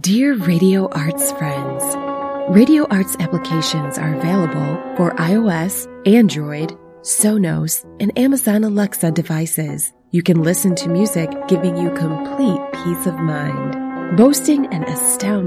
Dear Radio Arts friends, Radio Arts applications are available for iOS, Android, Sonos, and Amazon Alexa devices. You can listen to music giving you complete peace of mind. Boasting an astounding